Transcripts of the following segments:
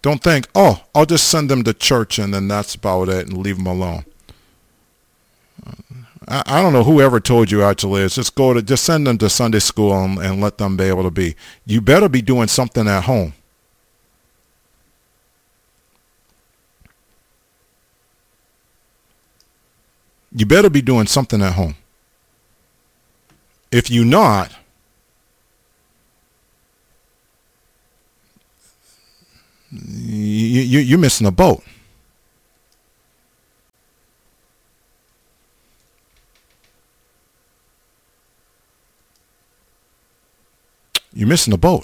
Don't think, oh, I'll just send them to church and then that's about it and leave them alone. I don't know whoever told you actually is just send them to Sunday school and let them be able to be. You better be doing something at home. You better be doing something at home. If you're not, you're missing a boat. You're missing a boat.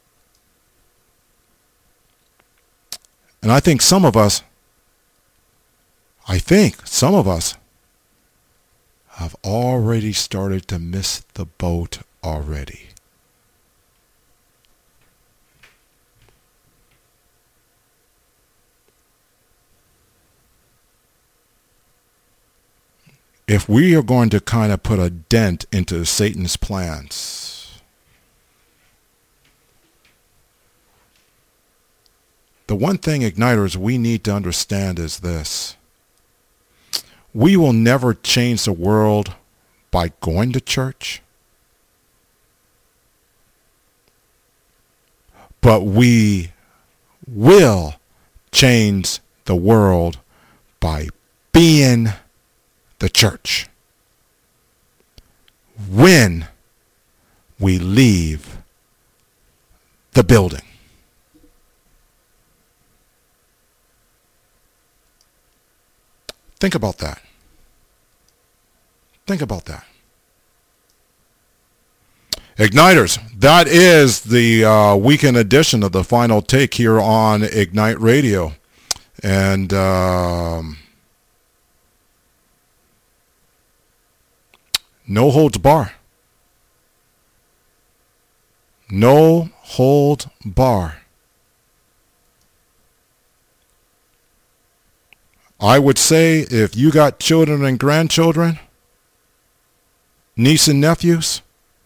And I think some of us have already started to miss the boat already. If we are going to kind of put a dent into Satan's plans, the one thing, Igniters, we need to understand is this. We will never change the world by going to church, but we will change the world by being the church when we leave the building. Think about that. Think about that. Igniters, that is the weekend edition of the Final Take here on Ignite Radio. And no holds bar. No holds bar. I would say if you got children and grandchildren, niece and nephews,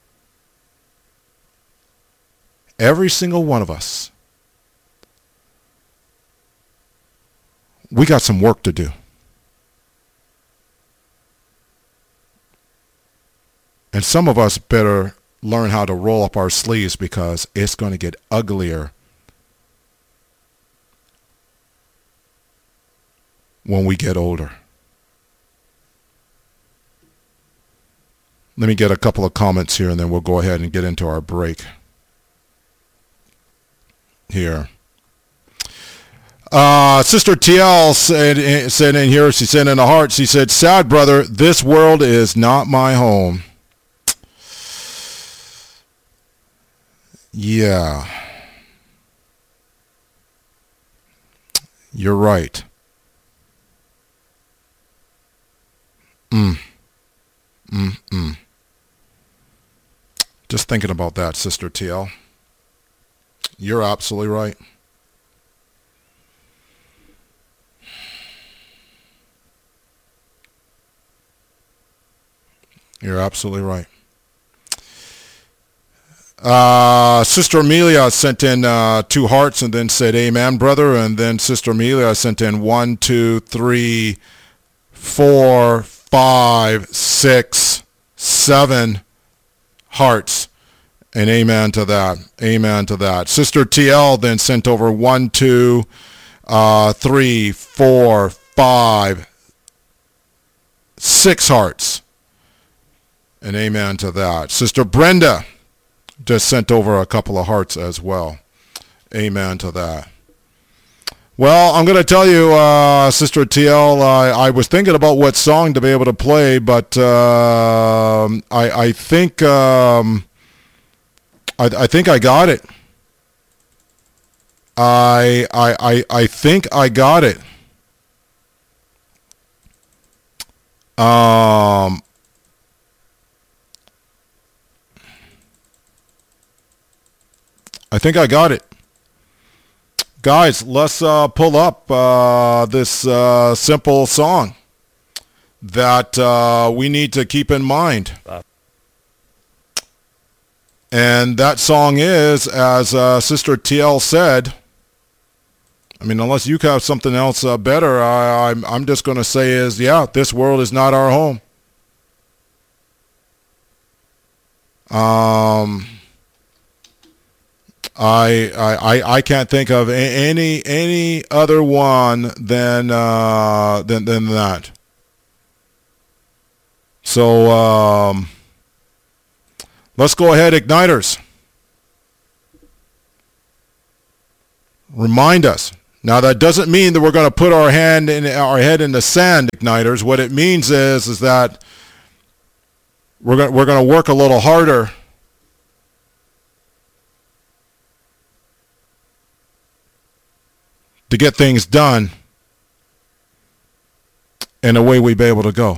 every single one of us, we got some work to do. And some of us better learn how to roll up our sleeves because it's going to get uglier when we get older. Let me get a couple of comments here and then we'll go ahead and get into our break here. Sister TL said in here, she said in the heart, she said, sad brother, this world is not my home. Yeah. You're right. Just thinking about that, Sister TL. You're absolutely right. You're absolutely right. Sister Amelia sent in 2 hearts and then said, amen, brother. And then Sister Amelia sent in 1, 2, 3, 4, 5, 6, 7 hearts. And amen to that. Amen to that. Sister TL then sent over 1, 2, 3, 4, 5, 6 hearts. And amen to that. Sister Brenda just sent over a couple of hearts as well. Amen to that. Well, I'm going to tell you, Sister TL, I was thinking about what song to be able to play, but I think I think I got it. I think I got it. I think I got it. Guys, let's pull up this simple song that we need to keep in mind. And that song is, as Sister TL said, I mean, unless you have something else better, I'm just going to say is, yeah, this world is not our home. I can't think of any other one than that. So let's go ahead, Igniters. Remind us. Now that doesn't mean that we're going to put our head in the sand, Igniters. What it means is that we're going to work a little harder to get things done, and away we be able to go.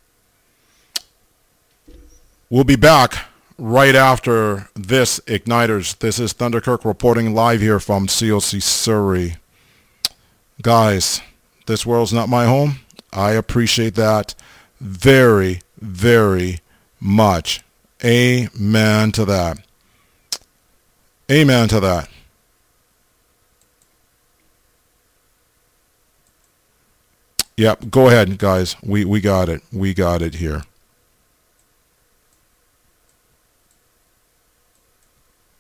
We'll be back right after this, Igniters. This is Thunderkirk reporting live here from COC Surrey. Guys, this world's not my home. I appreciate that very, very much. Amen to that. Amen to that. Yep, go ahead, guys. We got it. We got it here.